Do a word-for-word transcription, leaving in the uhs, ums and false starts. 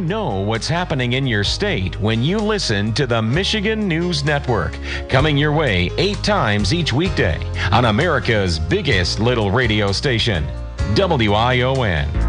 know what's happening in your state when you listen to the Michigan News Network, coming your way eight times each weekday on America's biggest little radio station, W I O N.